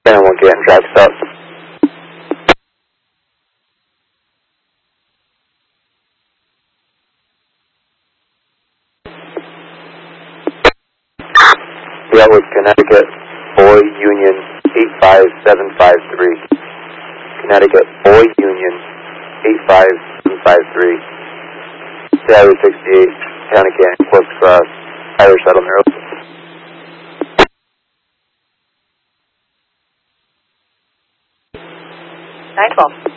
And we'll get in track stop. Yeah, with Connecticut, Boy Union 85753. Connecticut, Boy Union 85753. Highway 68, County Canyon, Corpus Cross, Irish Settlement Road. Nightfall.